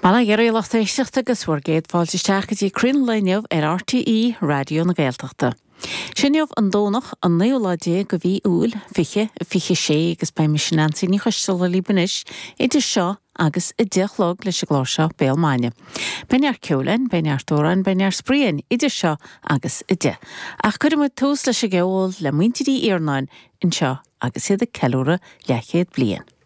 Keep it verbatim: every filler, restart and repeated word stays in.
Mala geir lacht éisteachta agus bhuair géad fáilte teachchatí crin leineh ar R T E radio na Gaeltachta. Sinneamh an dónach an néoládé go bhí úl fiche fiche sé agus bei misisiansaí ní chuistil a líbanis idir seo agus i deachlog leis a gláseo béalmáine. Beinear ceolainn, beinear tórainn, beinear spríoinn idir seo agus i de. Ach chuidir tús leis a gceol le muintirí iarnáin in seo agus iad a ceúra lechéad bliain.